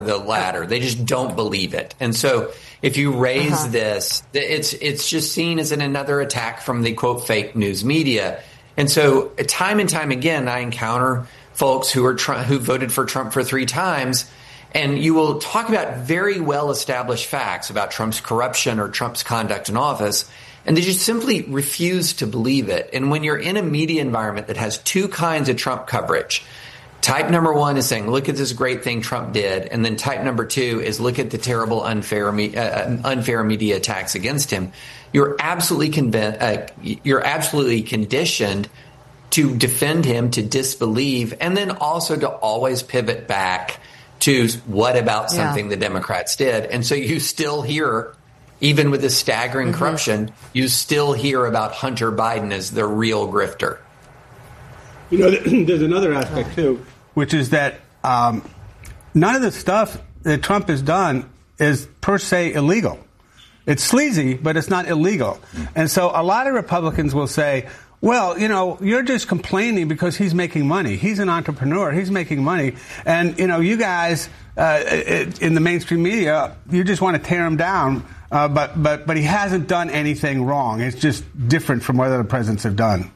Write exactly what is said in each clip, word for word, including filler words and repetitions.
the latter. They just don't believe it. And so if you raise uh-huh. this, it's it's just seen as an, another attack from the, quote, fake news media. And so time and time again, I encounter folks who are tr- who voted for Trump for three times, and you will talk about very well-established facts about Trump's corruption or Trump's conduct in office, and they just simply refuse to believe it. And when you're in a media environment that has two kinds of Trump coverage, type number one is saying, look at this great thing Trump did. And then type number two is look at the terrible unfair uh, unfair media attacks against him. You're absolutely convinced, uh, you're absolutely conditioned to defend him, to disbelieve, and then also to always pivot back to what about something yeah. the Democrats did. And so you still hear, even with this staggering mm-hmm. corruption, you still hear about Hunter Biden as the real grifter. You know, there's another aspect, too, which is that um, none of the stuff that Trump has done is per se illegal. It's sleazy, but it's not illegal. And so a lot of Republicans will say, well, you know, you're just complaining because he's making money. He's an entrepreneur. He's making money. And, you know, you guys uh, in the mainstream media, you just want to tear him down. Uh, but, but, but he hasn't done anything wrong. It's just different from what other presidents have done.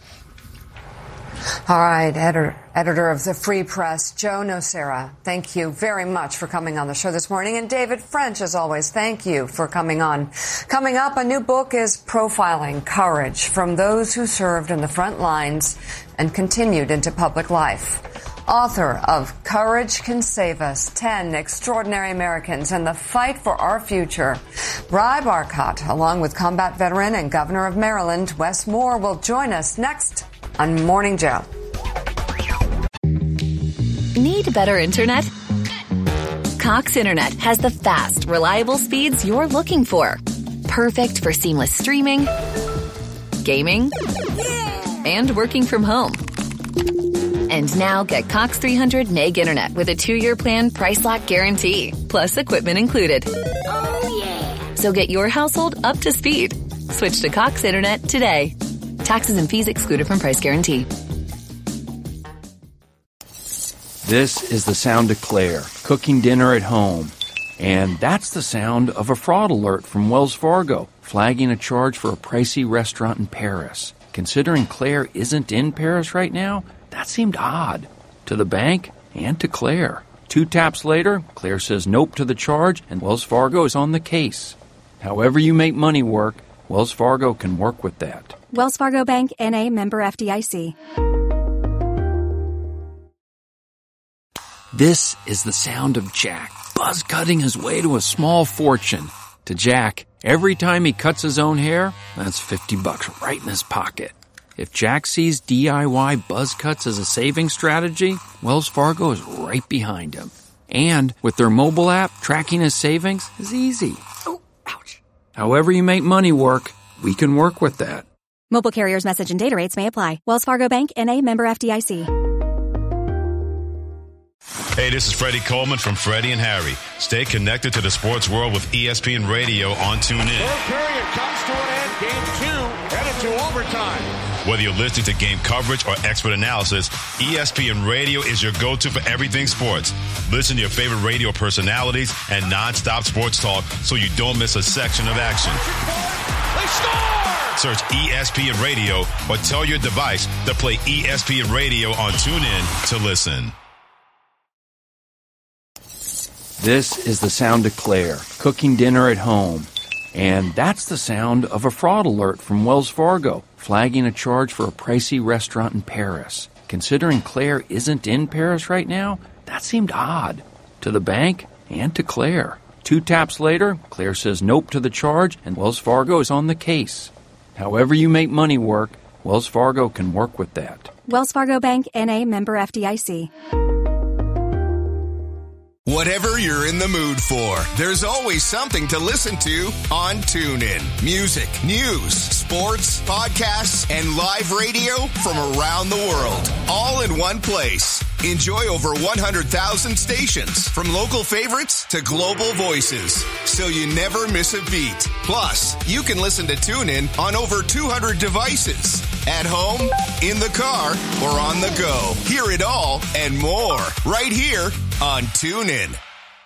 All right, editor, editor of the Free Press, Joe Nocera, thank you very much for coming on the show this morning. And David French, as always, thank you for coming on. Coming up, a new book is profiling courage from those who served in the front lines and continued into public life. Author of Courage Can Save Us, ten Extraordinary Americans and the Fight for Our Future. Bri Barcott, along with combat veteran and governor of Maryland, Wes Moore, will join us next on Morning Joe. Need better internet? Cox Internet has the fast, reliable speeds you're looking for. Perfect for seamless streaming, gaming, and working from home. And now get Cox three hundred meg internet with a two-year plan price lock guarantee, plus equipment included. Oh, yeah. So get your household up to speed. Switch to Cox Internet today. Taxes and fees excluded from price guarantee. This is the sound of Claire, cooking dinner at home. And that's the sound of a fraud alert from Wells Fargo, flagging a charge for a pricey restaurant in Paris. Considering Claire isn't in Paris right now, that seemed odd. To the bank and to Claire. Two taps later, Claire says nope to the charge, and Wells Fargo is on the case. However you make money work, Wells Fargo can work with that. Wells Fargo Bank, N A, member F D I C. This is the sound of Jack, buzz cutting his way to a small fortune. To Jack, every time he cuts his own hair, that's fifty bucks right in his pocket. If Jack sees D I Y buzz cuts as a saving strategy, Wells Fargo is right behind him. And with their mobile app, tracking his savings is easy. Oh, ouch. However you make money work, we can work with that. Mobile carriers' message and data rates may apply. Wells Fargo Bank, N A, member F D I C. Hey, this is Freddie Coleman from Freddie and Harry. Stay connected to the sports world with E S P N Radio on TuneIn. Third period comes to an end. Game two headed to overtime. Whether you're listening to game coverage or expert analysis, E S P N Radio is your go-to for everything sports. Listen to your favorite radio personalities and nonstop sports talk so you don't miss a section of action. They score! Search E S P N Radio or tell your device to play E S P N Radio on TuneIn to listen. This is the sound of Claire, cooking dinner at home. And that's the sound of a fraud alert from Wells Fargo, flagging a charge for a pricey restaurant in Paris. Considering Claire isn't in Paris right now, that seemed odd. To the bank and to Claire. Two taps later, Claire says nope to the charge, and Wells Fargo is on the case. However you make money work, Wells Fargo can work with that. Wells Fargo Bank, N A, member F D I C. Whatever you're in the mood for, there's always something to listen to on TuneIn. Music, news, sports, podcasts, and live radio from around the world. All in one place. Enjoy over one hundred thousand stations, from local favorites to global voices, so you never miss a beat. Plus, you can listen to TuneIn on over two hundred devices. At home, in the car, or on the go. Hear it all and more right here on TuneIn.